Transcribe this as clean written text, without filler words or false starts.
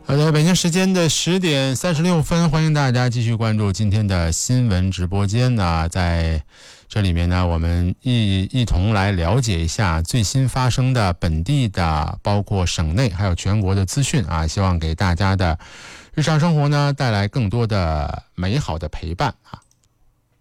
好的，北京时间的10:36，欢迎大家继续关注今天的新闻直播间呢。在这里面呢，我们一同来了解一下最新发生的本地的，包括省内还有全国的资讯啊，希望给大家的日常生活呢带来更多的美好的陪伴啊。